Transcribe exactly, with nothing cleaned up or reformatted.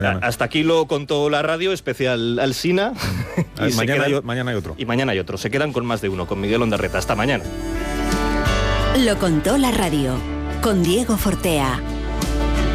Hasta aquí lo contó la radio, especial Alsina. y mañana, quedan, hay, mañana hay otro. Y mañana hay otro. Se quedan con más de uno, con Miguel Ondarreta. Hasta mañana. Lo contó la radio, con Diego Fortea.